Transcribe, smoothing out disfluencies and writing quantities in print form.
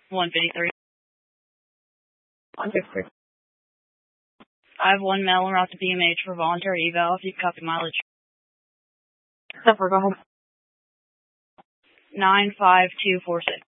153. 153. I have one male en route to BMH for voluntary eval if you copy mileage. Zephyr, go ahead. 95246.